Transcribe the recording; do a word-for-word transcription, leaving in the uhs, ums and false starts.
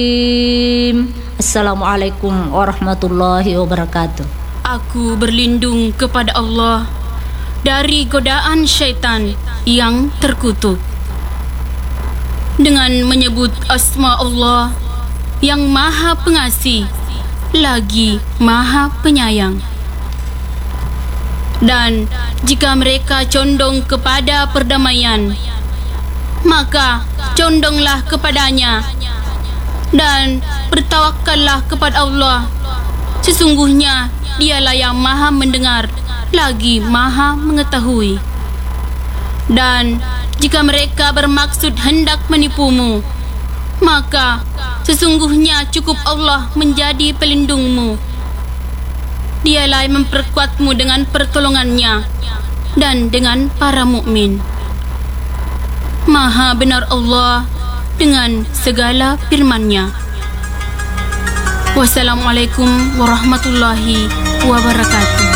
Assalamualaikum warahmatullahi wabarakatuh. Aku berlindung kepada Allah dari godaan syaitan yang terkutuk dengan menyebut asma Allah yang maha pengasih lagi maha penyayang. Dan jika mereka condong kepada perdamaian, maka condonglah kepadanya dan bertawakallah kepada Allah. Sesungguhnya Dialah yang maha mendengar lagi maha mengetahui. Dan jika mereka bermaksud hendak menipumu, maka sesungguhnya cukup Allah menjadi pelindungmu. Dialah yang memperkuatmu dengan pertolongannya dan dengan para mukmin. Maha benar Allah dengan segala firman-Nya. Wassalamualaikum warahmatullahi wabarakatuh.